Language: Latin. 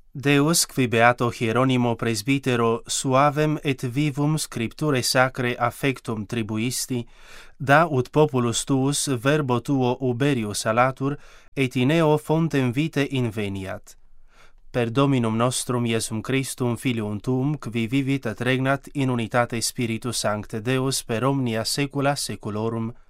Deus, qui beato Hieronimo presbitero suavem et vivum scripturae sacrae affectum tribuisti, da ut populus tuus verbo tuo uberius alatur, et in eo fontem vitae inveniat. Per Dominum nostrum Iesum Christum, Filium tuum, qui vivit et regnat in unitate Spiritus Sancte Deus per omnia saecula saeculorum.